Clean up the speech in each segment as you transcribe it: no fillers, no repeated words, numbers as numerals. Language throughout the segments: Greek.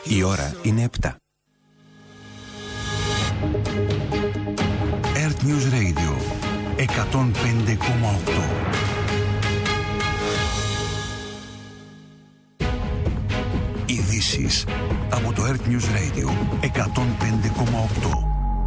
Η ώρα είναι 7. Earth News Radio 105,8. Ειδήσεις από το Earth News Radio 105,8.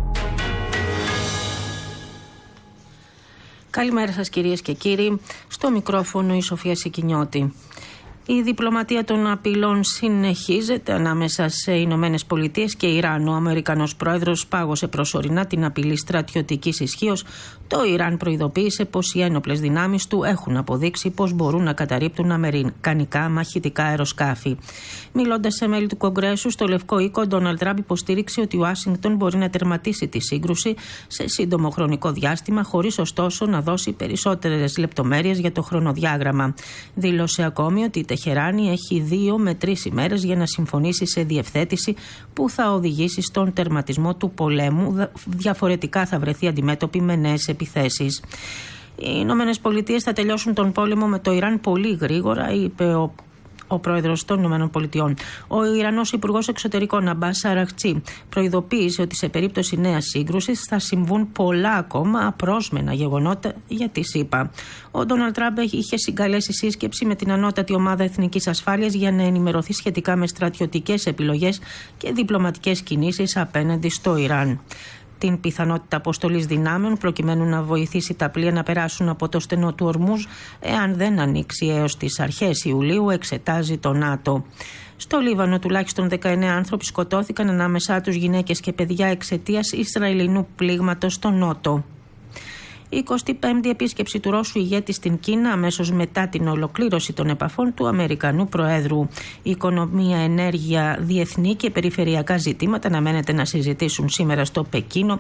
Καλημέρα σας κυρίες και κύριοι, στο μικρόφωνο η Σοφία Σικινιώτη. Η διπλωματία των απειλών συνεχίζεται ανάμεσα σε Ηνωμένες Πολιτείες και Ιράν. Ο Αμερικανός πρόεδρος πάγωσε προσωρινά την απειλή στρατιωτικής ισχύως. Το Ιράν προειδοποίησε πως οι ένοπλες δυνάμεις του έχουν αποδείξει πως μπορούν να καταρρίπτουν αμερικανικά μαχητικά αεροσκάφη. Μιλώντας σε μέλη του Κογκρέσου στο Λευκό Οίκο, ο Ντόναλντ Τραμπ υποστήριξε ότι η Ουάσιγκτον μπορεί να τερματίσει τη σύγκρουση σε σύντομο χρονικό διάστημα, χωρίς ωστόσο να δώσει περισσότερες λεπτομέρειες για το χρονοδιάγραμμα. Δήλωσε ακόμη ότι η Τεχεράνη έχει 2 με 3 ημέρες για να συμφωνήσει σε διευθέτηση που θα οδηγήσει στον τερματισμό του πολέμου. Διαφορετικά θα βρεθεί αντιμέτωπη με νέες επιθέσεις. Οι Ηνωμένες Πολιτείες θα τελειώσουν τον πόλεμο με το Ιράν πολύ γρήγορα, είπε ο πρόεδρος των Ηνωμένων Πολιτειών. Ο Ιρανός Υπουργός Εξωτερικών Αμπάς Αραχτσί προειδοποίησε ότι σε περίπτωση νέας σύγκρουσης θα συμβούν πολλά ακόμα απρόσμενα γεγονότα για τη ΣΥΠΑ. Ο Ντόναλντ Τραμπ είχε συγκαλέσει σύσκεψη με την Ανώτατη Ομάδα Εθνικής Ασφάλειας για να ενημερωθεί σχετικά με στρατιωτικές επιλογές και διπλωματικές κινήσεις απέναντι στο Ιράν. Την πιθανότητα αποστολής δυνάμεων προκειμένου να βοηθήσει τα πλοία να περάσουν από το στενό του Ορμούζ εάν δεν ανοίξει έως τις αρχές Ιουλίου, εξετάζει το ΝΑΤΟ. Στο Λίβανο τουλάχιστον 19 άνθρωποι σκοτώθηκαν, ανάμεσά τους γυναίκες και παιδιά, εξαιτίας Ισραηλινού πλήγματος στο Νότο. Η 25η επίσκεψη του Ρώσου ηγέτη στην Κίνα αμέσως μετά την ολοκλήρωση των επαφών του Αμερικανού Προέδρου. Η οικονομία, ενέργεια, διεθνή και περιφερειακά ζητήματα αναμένεται να συζητήσουν σήμερα στο Πεκίνο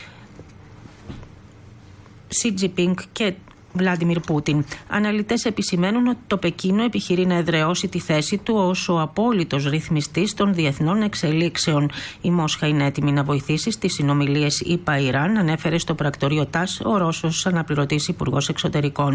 Σι Τζινπίνγκ και Βλάντιμιρ Πούτιν. Αναλυτές επισημαίνουν ότι το Πεκίνο επιχειρεί να εδραιώσει τη θέση του ως ο απόλυτος ρυθμιστής των διεθνών εξελίξεων. Η Μόσχα είναι έτοιμη να βοηθήσει στις συνομιλίες ΗΠΑ-Ιράν, ανέφερε στο πρακτορείο ΤΑΣ ο Ρώσος αναπληρωτής Υπουργός Εξωτερικών.